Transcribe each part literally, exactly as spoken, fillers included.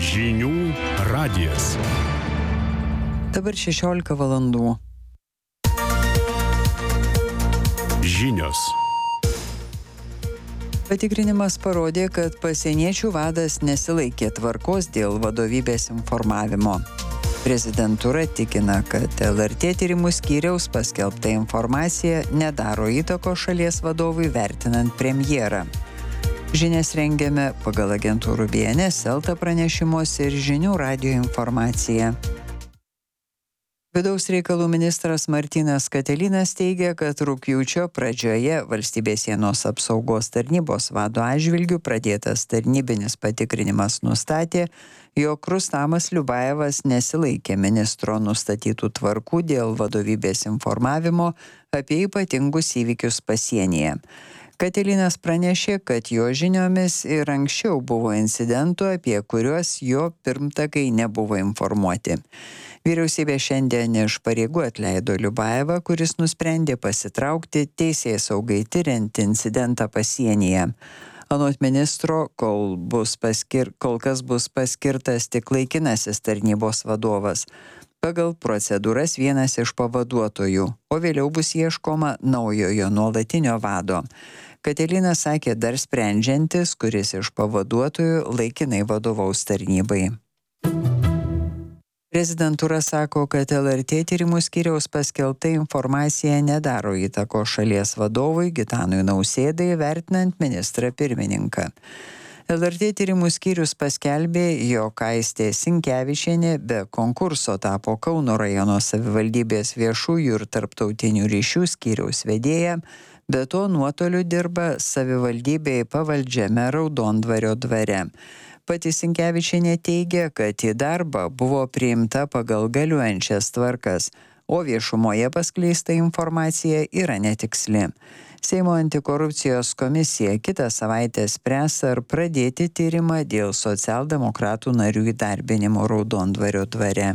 Žinių radijas. Dabar šešiolika valandų. Žinios. Patikrinimas parodė, kad pasieniečių vadas nesilaikė tvarkos dėl vadovybės informavimo. Prezidentūra tikina, kad L R T tyrimų skyriaus paskelbta informacija nedaro įtakos šalies vadovui vertinant premjerą. Žinias rengiame pagal agentūrų B N S, Elta pranešimus ir Žinių radijo informaciją. Vidaus reikalų ministras Martynas Katilinas teigia, kad rugpjūčio pradžioje Valstybės sienos apsaugos tarnybos vado atžvilgiu pradėtas tarnybinis patikrinimas nustatė, jog Rustamas Liubajevas nesilaikė ministro nustatytų tvarkų dėl vadovybės informavimo apie ypatingus įvykius pasienyje. Katilinas pranešė, kad jo žiniomis ir anksčiau buvo incidentų, apie kuriuos jo pirmtakai nebuvo informuoti. Vyriausybė šiandien iš pareigų atleido Liubajevą, kuris nusprendė pasitraukti teisėsaugai tiriant incidentą pasienyje. Anot ministro, kol, bus paskir, kol kas bus paskirtas tik laikinasis tarnybos vadovas. Pagal procedūras vienas iš pavaduotojų, o vėliau bus ieškoma naujojo nuolatinio vado. Katilinas sakė dar sprendžiantis, kuris iš pavaduotojų laikinai vadovaus tarnybai. Prezidentūra sako, kad L R T tyrimų skyriaus paskelbta informacija nedaro įtakos šalies vadovui Gitanui Nausėdai vertinant ministrą pirmininką. L R T tyrimų skyrius paskelbė, jog Aistė Sinkevičienė be konkurso tapo Kauno rajono savivaldybės viešųjų ir tarptautinių ryšių skyriaus vedėja, be to nuotoliu dirba savivaldybei pavaldžiame Raudondvario dvare. Pati Sinkevičienė teigia, kad į darbą buvo priimta pagal galiuojančias tvarkas, o viešumoje paskleista informacija yra netiksli. Seimo antikorupcijos komisija kitą savaitę spręs, ar pradėti tyrimą dėl socialdemokratų narių įdarbinimo Raudondvario dvare.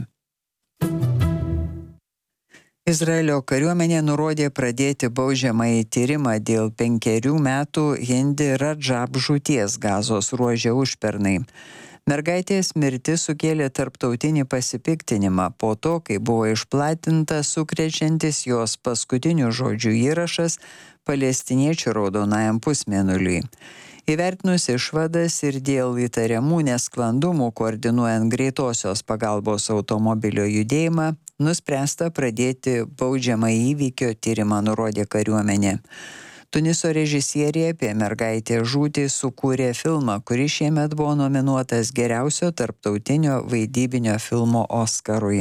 Izraelio kariuomenė nurodė pradėti baudžiamąjį tyrimą dėl penkerių metų Hindi Radžab žūties Gazos ruože užpernai. Mergaitės mirtis sukėlė tarptautinį pasipiktinimą po to, kai buvo išplatintas sukrečiantis jos paskutinių žodžių įrašas palestiniečių raudonajam pusmėnuliui. Įvertinus išvadas ir dėl įtariamų nesklandumų koordinuojant greitosios pagalbos automobilio judėjimą, nuspręsta pradėti baudžiamą įvykio tyrimą, nurodė kariuomenė. Tuniso režisierė apie mergaitę žūtį sukūrė filmą, kuris šiemet buvo nominuotas geriausio tarptautinio vaidybinio filmo Oskarui.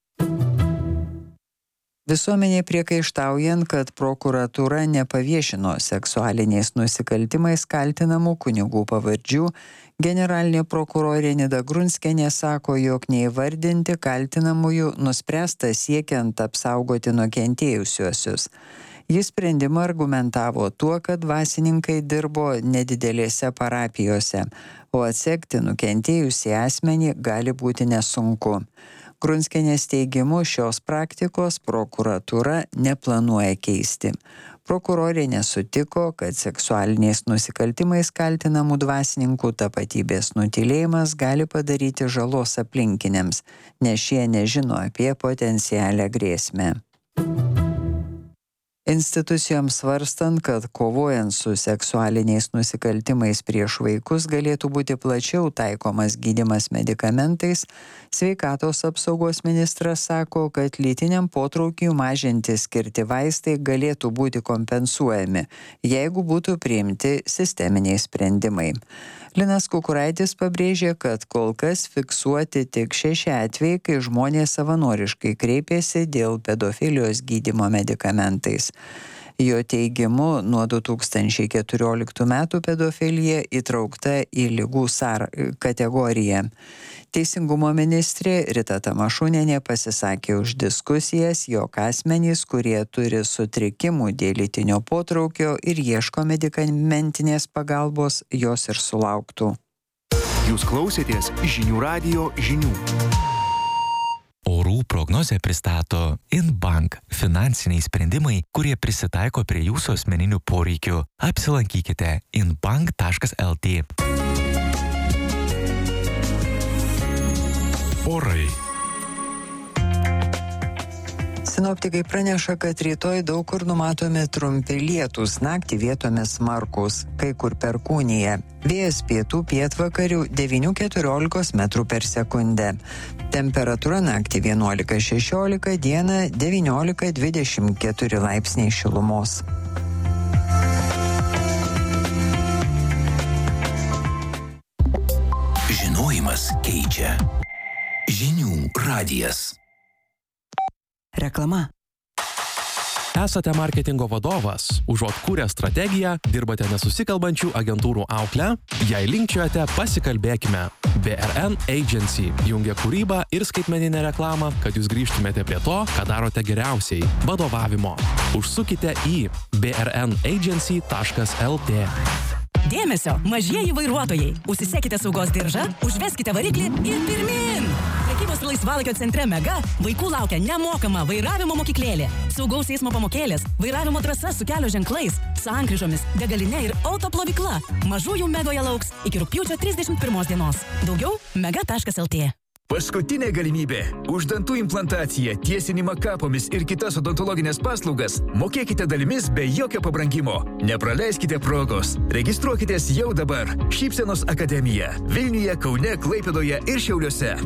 Visuomenė priekaištaujant, kad prokuratūra nepaviešino seksualiniais nusikaltimais kaltinamų kunigų pavardžių, generalinė prokurorė Nida Grunskienė sako, jog neįvardinti kaltinamųjų nuspręsta siekiant apsaugoti nukentėjusiuosius. Jis sprendimą argumentavo tuo, kad dvasininkai dirbo nedidelėse parapijose, o atsekti nukentėjusį asmenį gali būti nesunku. Grunskienės teigimu šios praktikos prokuratūra neplanuoja keisti. Prokurorė nesutiko, kad seksualiniais nusikaltimais kaltinamų dvasininkų tapatybės nutylėjimas gali padaryti žalos aplinkiniams, nes šie nežino apie potencialią grėsmę. Institucijoms svarstant, kad kovojant su seksualiniais nusikaltimais prieš vaikus galėtų būti plačiau taikomas gydymas medikamentais, sveikatos apsaugos ministras sako, kad lytiniam potraukiui mažinti skirti vaistai galėtų būti kompensuojami, jeigu būtų priimti sisteminiai sprendimai. Linas Kukuraitis pabrėžė, kad kol kas fiksuoti tik šeši atvejai, kai žmonės savanoriškai kreipėsi dėl pedofilijos gydymo medikamentais. Jo teigimu, nuo du tūkstančiai keturioliktų metų pedofilija įtraukta į ligų sar kategoriją. Teisingumo ministrė Rita Tamašunienė pasisakė už diskusijas, jog asmenys, kurie turi sutrikimų dėl lytinio potraukio ir ieško medikamentinės pagalbos, jos ir sulauktų. Jūs klausėtės Žinių radijo žinių. Orų prognozę pristato Inbank – finansiniai sprendimai, kurie prisitaiko prie jūsų asmeninių poreikių. Apsilankykite inbank taškas lt. Orai. Sinoptikai praneša, kad rytoj daug kur numatomi trumpi lietūs, naktį vietomis smarkūs, kai kur perkūnija. Vėjas pietų pietvakarių devyni keturiolika metrų per sekundę. Temperatūra naktį vienuolika šešiolika, dieną devyniolika dvidešimt keturi laipsniai šilumos. Žinojimas keičia. Žinių radijas. Reklama. Esate marketingo vadovas, užuot kūrę strategiją, dirbate nesusikalbančių agentūrų auklę, jei linkčiojate, pasikalbėkime. B R N Agency jungia kūrybą ir skaitmeninę reklamą, kad jūs grįžtumėte prie to, ką darote geriausiai – vadovavimo. Užsukite į b r n agency taškas l t. Dėmesio, mažieji vairuotojai. Užsisekite saugos diržą, užveskite variklį ir pirmin. Prekybos ir laisvalaikio centre Mega vaikų laukia nemokama vairavimo mokyklėlė, saugaus eismo pamokėlės, vairavimo trasa su kelio ženklais, sankryžomis, degaline ir autoplovykla. Mažųjų Megoje lauks iki rugpjūčio trisdešimt pirmos dienos. Daugiau mega taškas l t. Paskutinė galimybė. Už dantų implantaciją, tiesinimą kapomis ir kitas odontologinės paslaugas mokėkite dalimis be jokio pabrangimo. Nepraleiskite progos. Registruokitės jau dabar. Šypsenos akademija. Vilniuje, Kaune, Klaipėdoje ir Šiauliuose.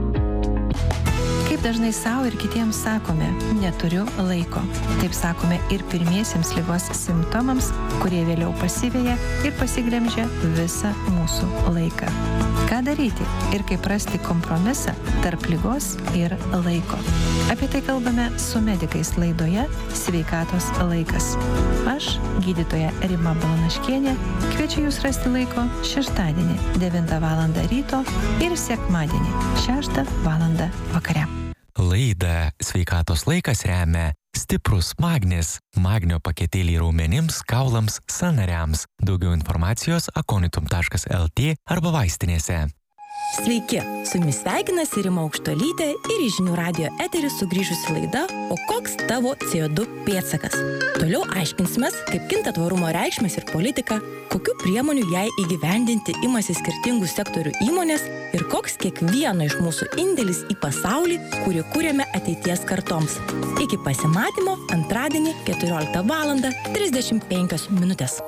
Kaip dažnai savo ir kitiems sakome, neturiu laiko. Taip sakome ir pirmiesiems ligos simptomams, kurie vėliau pasiveja ir pasiglemžia visą mūsų laiką. Ką daryti ir kaip rasti kompromisą tarp ligos ir laiko? Apie tai kalbame su medikais laidoje Sveikatos laikas. Aš, gydytoja Rima Balanaškienė, kviečiu jūs rasti laiko šeštadienį devintą valandą ryto ir sekmadienį šeštą valandą vakare. Laidą Sveikatos laikas remia stiprus magnis, magnio paketėlį raumenims, kaulams, sąnariams. Daugiau informacijos akonitum taškas l t arba vaistinėse. Sveiki, su jumis sveikinasi Rima Aukštuolytė ir į Žinių radijo eterį sugrįžusi laida O koks tavo C O du pėdsakas? Toliau aiškinsimės, kaip kinta tvarumo reikšmės ir politika, kokių priemonių jai įgyvendinti imasi skirtingų sektorių įmonės ir koks kiekvieno iš mūsų indėlis į pasaulį, kurį kūrėme ateities kartoms. Iki pasimatymo antradienį keturioliktą valandą trisdešimt penkios minutės.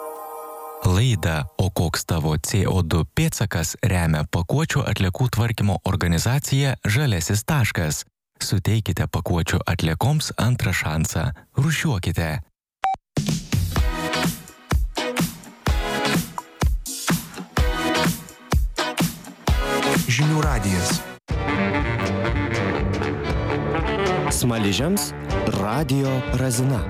Laidą O koks tavo C O du pėdsakas remia pakuočių atliekų tvarkymo organizacija Žaliasis taškas. Suteikite pakuočių atliekoms antrą šansą. Rūšiuokite. Žinių radijas. Smaližiams Radio Razina.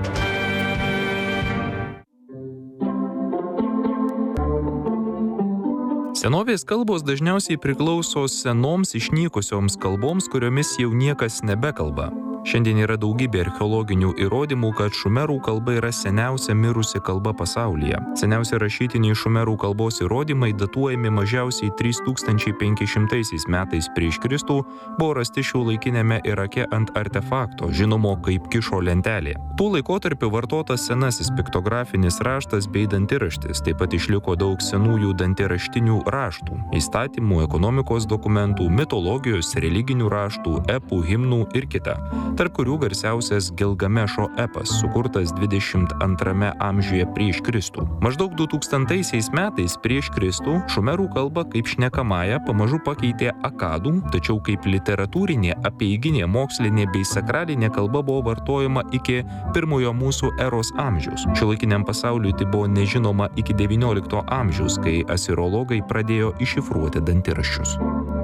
Senovės kalbos dažniausiai priklauso senoms išnykusioms kalboms, kuriomis jau niekas nebekalba. Šiandien yra daugybė archeologinių įrodymų, kad šumerų kalba yra seniausia mirusi kalba pasaulyje. Seniausi rašytiniai šumerų kalbos įrodymai datuojami mažiausiai trys tūkstančiai penki šimtai metais prieš Kristų, buvo rasti šiuolaikiniame Irake ant artefakto, žinomo kaip kišo lentelė. Tuo laikotarpiu vartotas senasis piktografinis raštas bei dantiraštis, taip pat išliko daug senųjų dantiraštinių raštų, įstatymų, ekonomikos dokumentų, mitologijos, religinių raštų, epų, himnų ir kita. Tarp kurių garsiausias Gilgamešo epas, sukurtas dvidešimt antrame amžiuje prieš Kristų. Maždaug du tūkstantaisiais metais prieš Kristų šumerų kalba kaip šnekamąją pamažu pakeitė akadų, tačiau kaip literatūrinė, apeiginė, mokslinė bei sakralinė kalba buvo vartojama iki pirmojo mūsų eros amžiaus. Šiuolaikiniam pasauliui tai buvo nežinoma iki devyniolikto amžiaus, kai asirologai pradėjo iššifruoti dantiraščius.